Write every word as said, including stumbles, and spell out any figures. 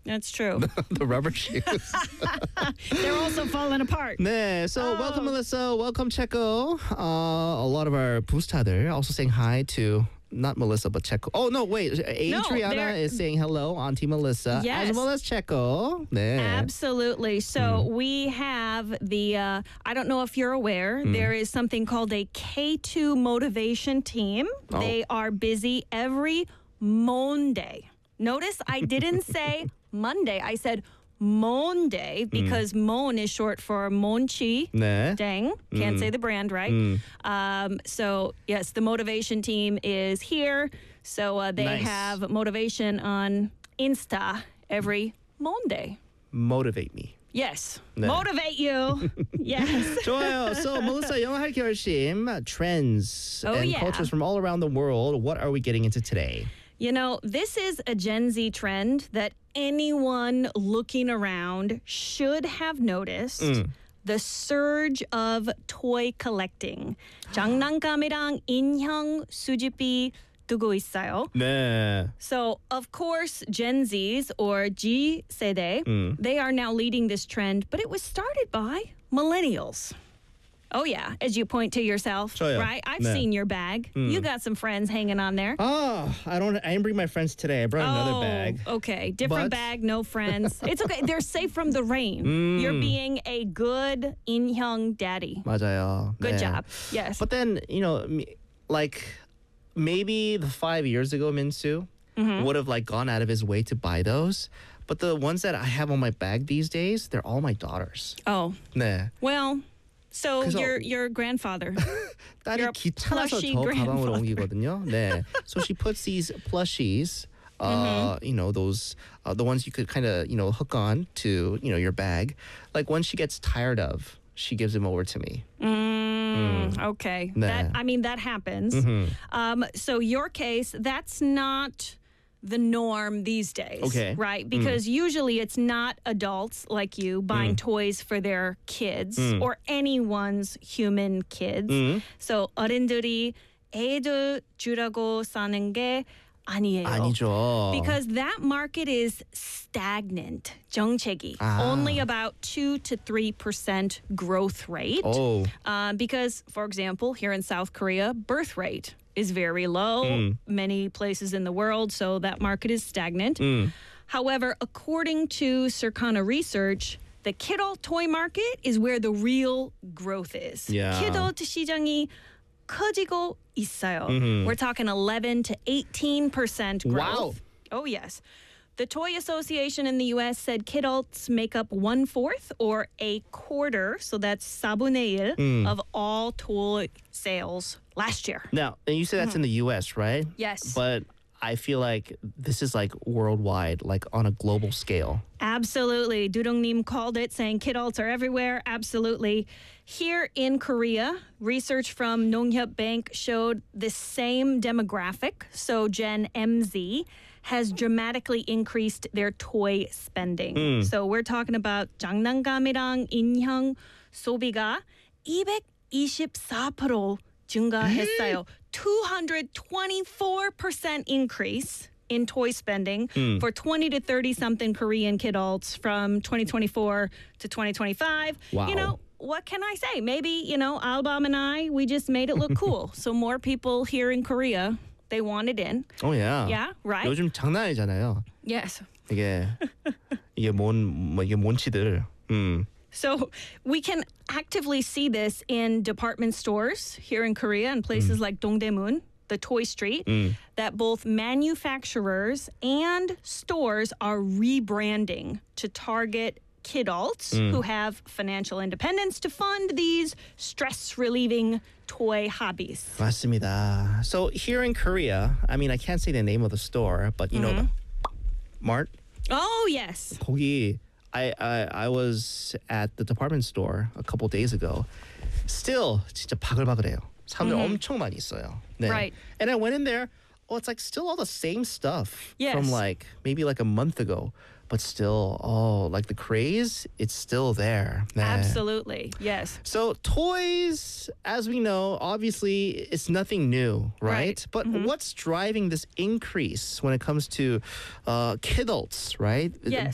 That's true. the rubber shoes. They're also falling apart. 네, so Oh. welcome Melissa, welcome Checo. Uh, a lot of our 부스타들 also saying hi to not Melissa but Checo. Oh no, wait, Adriana they're- is saying hello, Auntie Melissa, Yes. as well as Checo. 네. Absolutely. So we have the, uh, I don't know if you're aware, there is something called a K two motivation team. Oh. They are busy every Monday. Notice I didn't say Monday. I said Monday because Mon is short for Monchi. 네. Dang, can't say the brand right. Um, so yes, the motivation team is here. So uh, they Nice. have motivation on Insta every Monday. Motivate me. Yes, 네. motivate you. Yes. 좋아요. So Melissa, 영어할 결심, trends Oh, and yeah. cultures from all around the world. What are we getting into today? You know, this is a Gen Z trend that anyone looking around should have noticed. The surge of toy collecting. 장난감이랑 인형 수집이 뜨고 있어요. 네. So, of course, Gen Zs or G 세대, they are now leading this trend, but it was started by millennials. Oh, yeah, as you point to yourself, 저요. right? I've 네. seen your bag. You got some friends hanging on there. Oh, I don't. I didn't bring my friends today. I brought another Oh, bag. okay. Different But- bag, no friends. It's okay. They're safe from the rain. You're being a good 인형 daddy. 맞아요. Good 네. job. Yes. But then, you know, m- like maybe the five years ago, Minsu Mm-hmm. would have like gone out of his way to buy those. But the ones that I have on my bag these days, they're all my daughters. oh, 네. well, so 그래서- your your grandfather. 딸이 You're a 귀찮아서 plushy 저 가방으로 grandfather. 옮기거든요. 네. So she puts these plushies, uh, Mm-hmm. you know, those uh, the ones you could kind of, you know, hook on to, you know, your bag. Like when she gets tired of, she gives them over to me. Mm, okay. 네. That I mean that happens. Um, so your case, that's not the norm these days. Okay. Right? Because usually it's not adults like you buying toys for their kids or anyone's human kids. So 어른들이 애들 주라고 사는 게 아니에요. 아니죠. Because that market is stagnant. 정체기. Ah. Only about two to three percent growth rate. Oh. Uh, because, for example, here in South Korea, birth rate is very low. Many places in the world, so that market is stagnant. However, according to Circana research, the kidult toy market is where the real growth is. Yeah. kidult 시장이 커지고 있어요. We're talking eleven to eighteen percent growth. Wow. Oh, yes. The Toy Association in the U S said kidults make up one fourth or a quarter, so that's 사분의 일 of all toy sales last year. Now, and you say that's in the U S, right? Yes. But I feel like this is like worldwide, like on a global scale. Absolutely. Dudongnim called it, saying kidults are everywhere. Absolutely. Here in Korea, research from Nonghyup Bank showed the same demographic. So Gen M Z has dramatically increased their toy spending. So we're talking about 장난감이랑 인형 소비가 이백이십사 퍼센트 증가했어요. two hundred twenty-four percent increase in toy spending for twenty to thirty something Korean kidults from twenty twenty-four to twenty twenty-five. Wow. You know, what can I say? Maybe, you know, Albam and I, we just made it look cool. So more people here in Korea, they want it in. Oh yeah. Yeah, right? 요즘 장난 아니잖아요. Yes. 이게 이게 뭔 뭐 이게 뭔치들. 음. So we can actively see this in department stores here in Korea and places like Dongdaemun, the Toy Street, that both manufacturers and stores are rebranding to target kidults who have financial independence to fund these stress-relieving toy hobbies. 맞습니다. So here in Korea, I mean I can't say the name of the store, but you know the Mart. Oh, yes. 거기 I, I I was at the department store a couple days ago. Still 진짜 바글바글해요. 사람들 엄청 많이 있어요. 네. Right. And I went in there. Oh, it's like still all the same stuff Yes. from like maybe like a month ago. But still, oh, like the craze, it's still there. 네. Absolutely. Yes. So toys, as we know, obviously it's nothing new, right? Right. But what's driving this increase when it comes to uh, kidults, right? Yes.